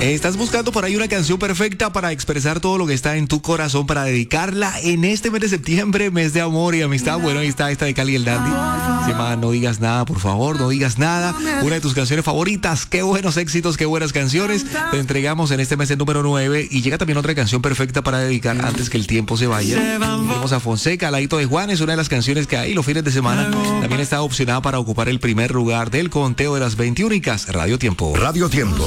Estás buscando por ahí una canción perfecta para expresar todo lo que está en tu corazón, para dedicarla en este mes de septiembre, mes de amor y amistad. Bueno, ahí está esta de Cali el Dandy. Se llama No digas nada, por favor, no digas nada. Una de tus canciones favoritas. Qué buenos éxitos, qué buenas canciones. Te entregamos en este mes el número 9. Y llega también otra canción perfecta para dedicar antes que el tiempo se vaya. Tenemos a Fonseca, Ladito de Juan. Es una de las canciones que hay los fines de semana. También está opcionada para ocupar el primer lugar del conteo de las 20 únicas. Radio Tiempo. Radio Tiempo.